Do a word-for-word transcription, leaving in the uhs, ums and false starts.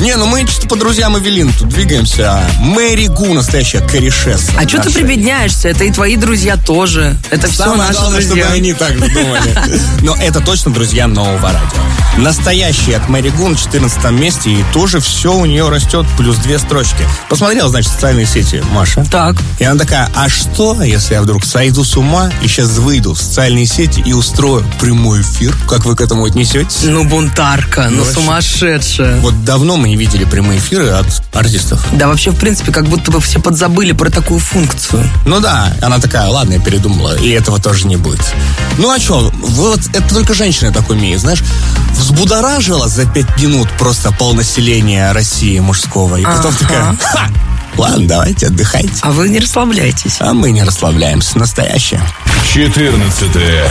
Не, ну мы чисто по друзьям Эвелин тут двигаемся. Мэри Гу, настоящая корешесса. А что ты прибедняешься? Это и твои друзья тоже. Это все Самое наши главное, друзья. чтобы они так же думали. Но это точно друзья нового радио. Настоящий от Мэри Гу на четырнадцатом месте. И тоже все у нее растет. Плюс две строчки. Посмотрела, значит, социальные сети Маша. Так. И она такая, а что, если я вдруг сойду с ума и сейчас выйду в социальные сети и устрою прямой эфир? Как вы к этому отнесетесь? Ну, бунтарка, ну, вообще. сумасшедшая. Вот давно мы не видели прямые эфиры от артистов. Да, вообще, в принципе, как будто бы все подзабыли про такую функцию. Ну да, она такая, ладно, я передумала, и этого тоже не будет. Ну а что, вот это только женщины так умеют, знаешь, взбудоражила за пять минут просто полнаселения России мужского, и потом Ага. такая, ха, ладно, давайте, отдыхайте. А вы не расслабляйтесь. А мы не расслабляемся, настоящее. четырнадцатое.